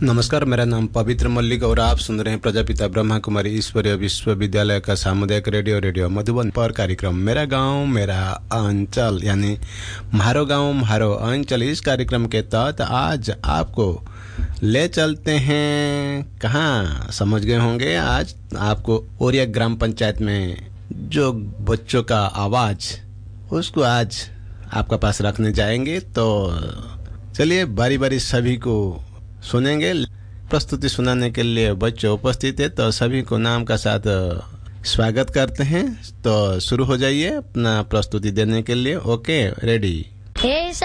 नमस्कार, मेरा नाम पवित्र मल्लिक और आप सुन रहे हैं प्रजापिता ब्रह्मा कुमारी ईश्वरीय विश्वविद्यालय का सामुदायिक रेडियो मधुबन पर कार्यक्रम मेरा गांव मेरा अंचल यानी म्हारो गांव म्हारो अंचल। इस कार्यक्रम के तहत आज आपको ले चलते हैं कहाँ, समझ गए होंगे। आज आपको ओरिया ग्राम पंचायत में जो बच्चों का आवाज़ उसको आज आपका पास रखने जाएंगे। तो चलिए बारी बारी सभी को सुनेंगे। प्रस्तुति सुनाने के लिए बच्चे उपस्थित है, तो सभी को नाम का साथ स्वागत करते हैं। तो शुरू हो जाइए अपना प्रस्तुति देने के लिए। Okay, ready.